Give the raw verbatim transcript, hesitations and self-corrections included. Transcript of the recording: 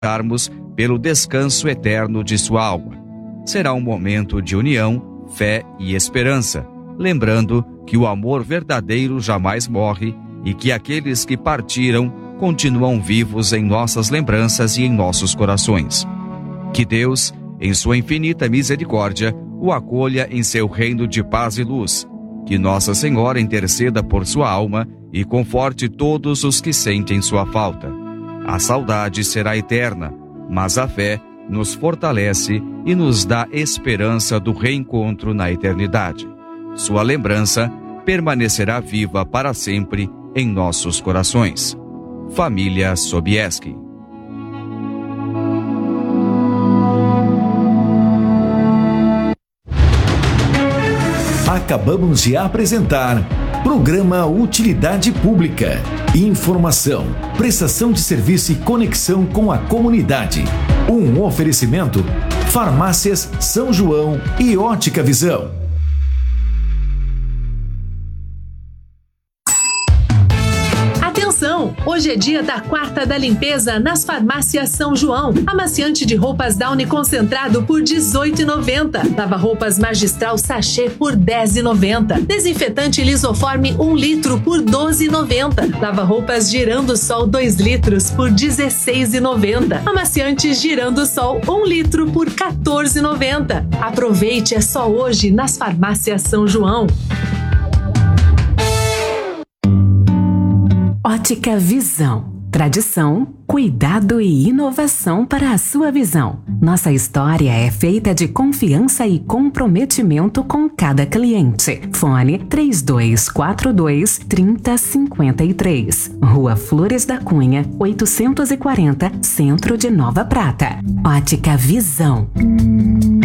pelo descanso eterno de sua alma. Será um momento de união, fé e esperança, lembrando que o amor verdadeiro jamais morre e que aqueles que partiram continuam vivos em nossas lembranças e em nossos corações. Que Deus, em sua infinita misericórdia, o acolha em seu reino de paz e luz. Que Nossa Senhora interceda por sua alma e conforte todos os que sentem sua falta. A saudade será eterna, mas a fé nos fortalece e nos dá esperança do reencontro na eternidade. Sua lembrança permanecerá viva para sempre em nossos corações. Família Sobieski. Acabamos de apresentar Programa Utilidade Pública. Informação, prestação de serviço e conexão com a comunidade. Um oferecimento: Farmácias São João e Ótica Visão. Atenção! Hoje é dia da quarta da limpeza nas Farmácias São João. Amaciante de roupas Downy concentrado por dezoito reais e noventa centavos. Lava-roupas Magistral Sachê por dez reais e noventa centavos. Desinfetante Lisoforme um litro por doze reais e noventa centavos. Lava-roupas Girando Sol dois litros por dezesseis reais e noventa centavos. Amaciantes Girando Sol um litro por quatorze reais e noventa centavos. Aproveite, é só hoje nas Farmácias São João. Ótica Visão. Tradição, cuidado e inovação para a sua visão. Nossa história é feita de confiança e comprometimento com cada cliente. Fone três dois quatro dois, três zero cinco três. Rua Flores da Cunha, oitocentos e quarenta, Centro de Nova Prata. Ótica Visão.